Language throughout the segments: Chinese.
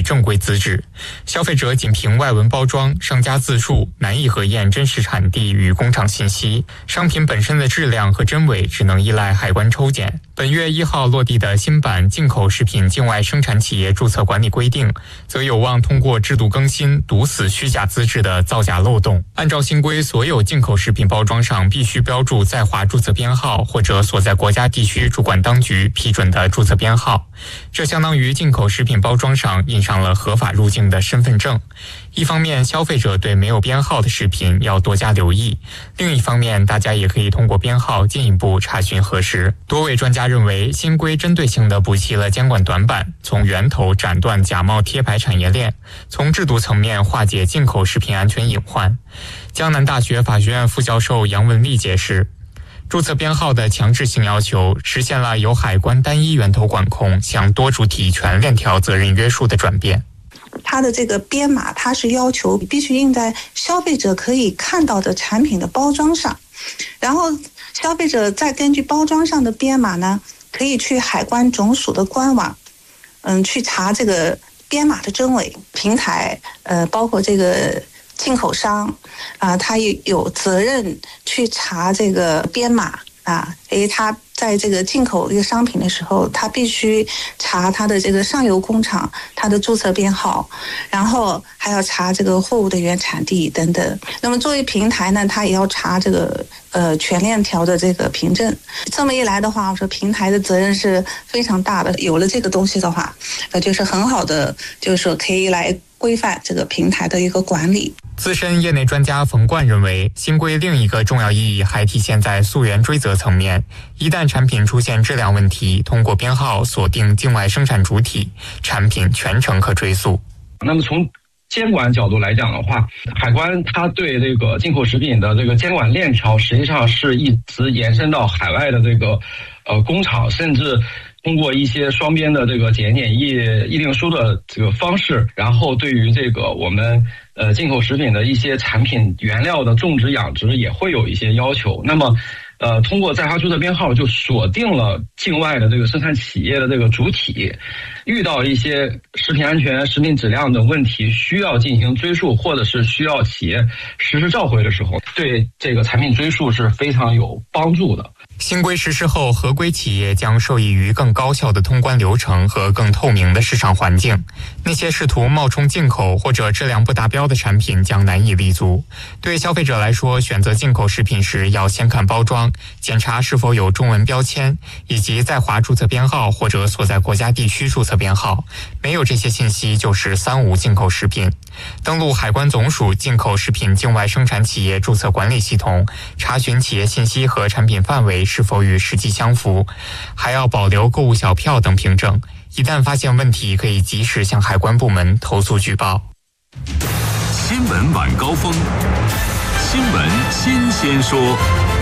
正规资质。消费者仅凭外文包装、商家自述，难以核验真实产地与工厂信息。商品本身的质量和真伪只能依赖海关抽检。本月1号落地的新版《进口食品境外生产企业注册管理规定》，则有望通过制度更新堵死虚假资质的造假漏洞。按照新规，所有进口食品包装上必须标注在华注册编号或者所在国家地区主管当局批准的注册编号，这相当于进口食品包装上印上了合法入境的身份证。一方面，消费者对没有编号的食品要多加留意；另一方面，大家也可以通过编号进一步查询核实。多位专家认为，新规针对性地补齐了监管短板，从源头斩断假冒贴牌产业链，从制度层面化解进口食品安全隐患。江南大学法学院副教授杨文丽解释，注册编号的强制性要求实现了由海关单一源头管控向多主体全链条责任约束的转变。 它的这个编码，它是要求必须印在消费者可以看到的产品的包装上，然后消费者再根据包装上的编码呢，可以去海关总署的官网，去查这个编码的真伪。平台包括这个进口商他也有责任去查这个编码他在这个进口这个商品的时候，他必须查他的这个上游工厂他的注册编号，然后还要查这个货物的原产地等等。那么作为平台呢，他也要查这个全链条的这个凭证。这么一来的话，我说平台的责任是非常大的。有了这个东西的话，就是很好的，就是说可以来规范这个平台的一个管理。 资深业内专家冯冠认为，新规另一个重要意义还体现在溯源追责层面。一旦产品出现质量问题，通过编号锁定境外生产主体，产品全程可追溯。 那么从监管角度来讲的话，海关它对这个进口食品的这个监管链条，实际上是一直延伸到海外的这个工厂，甚至通过一些双边的这个检验议定书的这个方式，然后对于这个我们进口食品的一些产品原料的种植养殖也会有一些要求。那么通过在华注册编号就锁定了境外的这个生产企业的这个主体，遇到一些食品安全、食品质量的问题需要进行追溯，或者是需要企业实施召回的时候，对这个产品追溯是非常有帮助的。 新规实施后，合规企业将受益于更高效的通关流程和更透明的市场环境。那些试图冒充进口或者质量不达标的产品将难以立足。对消费者来说，选择进口食品时要先看包装，检查是否有中文标签，以及在华注册编号或者所在国家地区注册编号。没有这些信息就是三无进口食品。登录海关总署进口食品境外生产企业注册管理系统，查询企业信息和产品范围是否与实际相符，还要保留购物小票等凭证。一旦发现问题，可以及时向海关部门投诉举报。 新闻晚高峰，新闻新鲜说。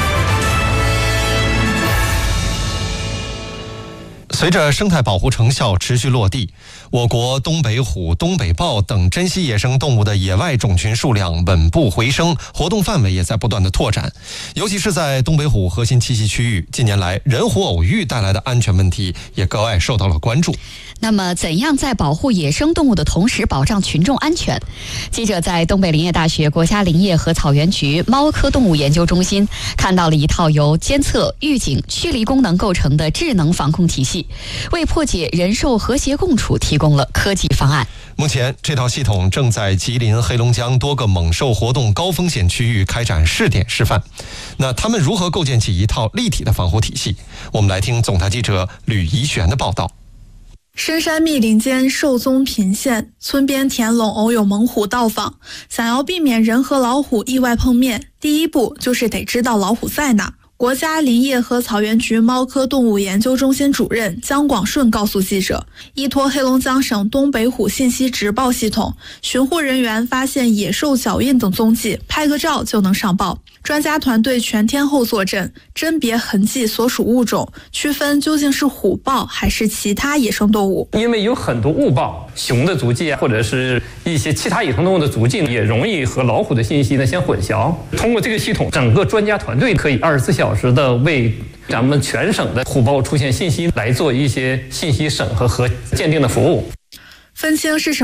随着生态保护成效持续落地，我国东北虎、东北豹等珍稀野生动物的野外种群数量稳步回升，活动范围也在不断的拓展。尤其是在东北虎核心栖息区域，近年来人虎偶遇带来的安全问题也格外受到了关注。 那么怎样在保护野生动物的同时保障群众安全？记者在东北林业大学国家林业和草原局猫科动物研究中心看到了一套由监测、预警、驱离功能构成的智能防控体系，为破解人兽和谐共处提供了科技方案。 目前这套系统正在吉林、黑龙江多个猛兽活动高风险区域开展试点示范。那他们如何构建起一套立体的防护体系？我们来听总台记者吕怡璇的报道。 深山密林间，兽踪频现，村边田垄偶有猛虎到访。想要避免人和老虎意外碰面，第一步就是得知道老虎在哪。国家林业和草原局猫科动物研究中心主任姜广顺告诉记者，依托黑龙江省东北虎信息直报系统，巡护人员发现野兽脚印等踪迹，拍个照就能上报。专家团队全天候坐镇，甄别痕迹所属物种，区分究竟是虎豹还是其他野生动物。 因为有很多误报，熊的足迹或者是一些其他野生动物的足迹也容易和老虎的信息相混淆。通过这个系统，整个专家团队可以24小时的为咱们全省的虎豹出现信息来做一些信息审核和鉴定的服务。 分清是什么